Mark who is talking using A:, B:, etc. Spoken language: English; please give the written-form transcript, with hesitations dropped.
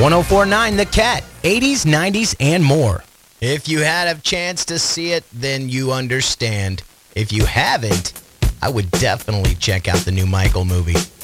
A: 1049 The Cat, 80s, 90s, and more. If you had a chance to see it, then you understand. If you haven't, I would definitely check out the new Michael movie.